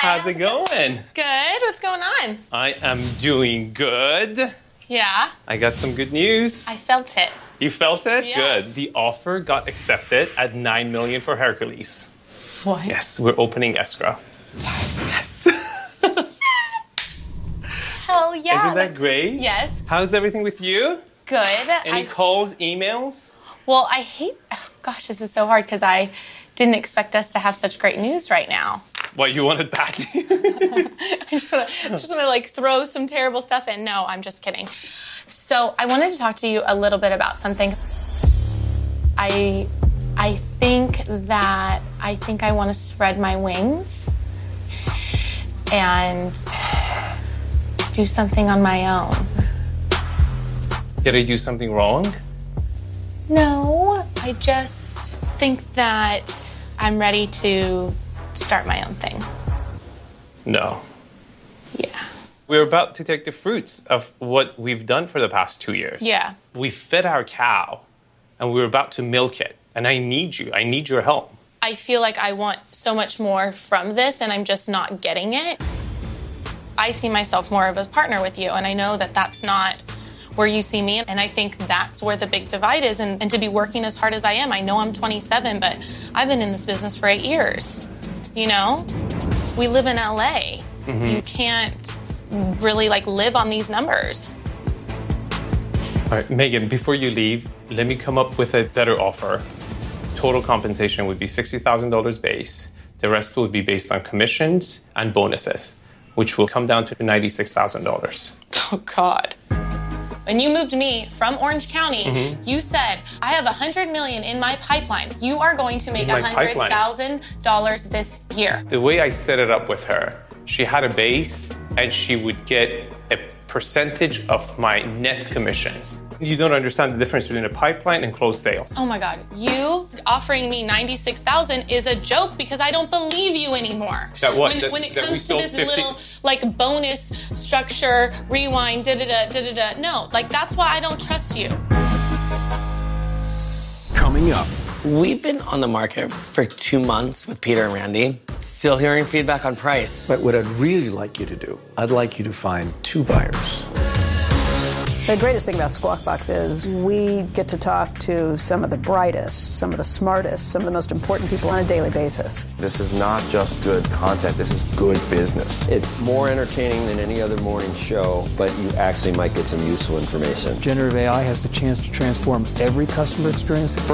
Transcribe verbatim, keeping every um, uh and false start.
How's it going? Good. What's going on? I am doing good. Yeah. I got some good news. I felt it. You felt it? Yes. Good. The offer got accepted at nine million dollars for Hercules. What? Yes, we're opening escrow. Yes. Yes. Hell yeah. Isn't that that's- great? Yes. How's everything with you? Good. Any I, calls, emails? well, I hate... Oh, gosh, this is so hard because I didn't expect us to have such great news right now. What, you wanted back? I just want to just want to like throw some terrible stuff in. No, I'm just kidding. So I wanted to talk to you a little bit about something. I I think that I think I want to spread my wings and do something on my own. Did I do something wrong? No, I just think that I'm ready to start my own thing. No. Yeah. We're about to take the fruits of what we've done for the past two years. Yeah. We fed our cow, and we're about to milk it. And I need you. I need your help. I feel like I want so much more from this, and I'm just not getting it. I see myself more of a partner with you, and I know that that's not where you see me, and I think that's where the big divide is, and, and to be working as hard as I am. I know I'm twenty-seven, but I've been in this business for eight years. You know? We live in L A. Mm-hmm. You can't really, like, live on these numbers. All right, Megan, before you leave, let me come up with a better offer. Total compensation would be sixty thousand dollars base. The rest would be based on commissions and bonuses, which will come down to ninety-six thousand dollars. Oh, God. When you moved me from Orange County, mm-hmm. you said, I have one hundred million dollars in my pipeline. You are going to make one hundred thousand dollars this year. The way I set it up with her, she had a base and she would get a percentage of my net commissions. You don't understand the difference between a pipeline and closed sales. Oh my God. You offering me ninety-six thousand dollars is a joke because I don't believe you anymore. That what? When, that, when it that comes to this fifty little like bonus structure, rewind, da-da-da, da-da-da. No, like that's why I don't trust you. Coming up. We've been on the market for two months with Peter and Randy. Still hearing feedback on price. But what I'd really like you to do, I'd like you to find two buyers. The greatest thing about Squawk Box is we get to talk to some of the brightest, some of the smartest, some of the most important people on a daily basis. This is not just good content, this is good business. It's more entertaining than any other morning show, but you actually might get some useful information. Generative A I has the chance to transform every customer experience.